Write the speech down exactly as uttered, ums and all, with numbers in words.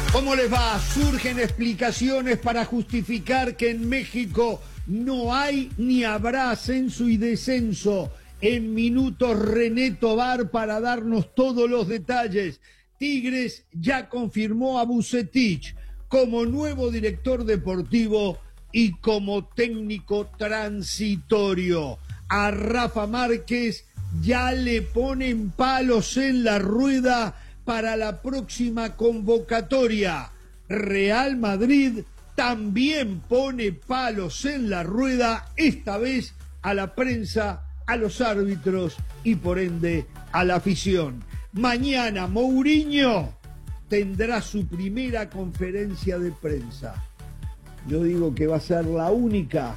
¿Cómo les va? Surgen explicaciones para justificar que en México no hay ni habrá ascenso y descenso. En minutos René Tobar para darnos todos los detalles. Tigres ya confirmó a Vucetich como nuevo director deportivo y como técnico transitorio. A Rafa Márquez ya le ponen palos en la rueda para la próxima convocatoria. Real Madrid también pone palos en la rueda, esta vez a la prensa, a los árbitros y por ende a la afición. Mañana Mourinho tendrá su primera conferencia de prensa. Yo digo que va a ser la única